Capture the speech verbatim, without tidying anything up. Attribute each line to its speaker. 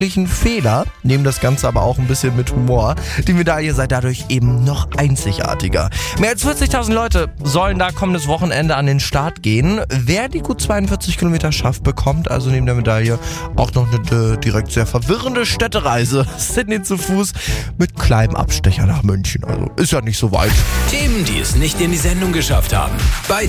Speaker 1: Fehler, nehmen das Ganze aber auch ein bisschen mit Humor. Die Medaille sei dadurch eben noch einzigartiger. Mehr als vierzigtausend Leute sollen da kommendes Wochenende an den Start gehen. Wer die gut zweiundvierzig Kilometer schafft, bekommt also neben der Medaille auch noch eine äh, direkt sehr verwirrende Städtereise. Sydney zu Fuß mit kleinem Abstecher nach München. Also ist ja nicht so weit.
Speaker 2: Themen, die es nicht in die Sendung geschafft haben. Beide